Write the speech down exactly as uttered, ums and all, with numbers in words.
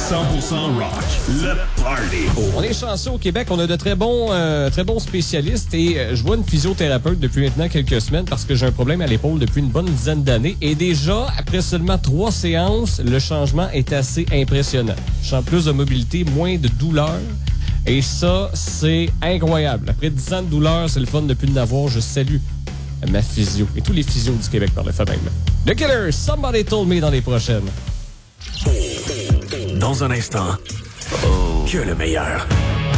cent pour cent rock, le party. On est chanceux au Québec, on a de très bons, euh, très bons spécialistes et euh, je vois une physiothérapeute depuis maintenant quelques semaines parce que j'ai un problème à l'épaule depuis une bonne dizaine d'années et déjà, après seulement trois séances, le changement est assez impressionnant. Je sens plus de mobilité, moins de douleur. Et ça, c'est incroyable. Après dix ans de douleur, c'est le fun de plus n'avoir. Je salue ma physio et tous les physios du Québec par le fait même. The Killers, Somebody Told Me dans les prochaines. Dans un instant, oh. que le meilleur.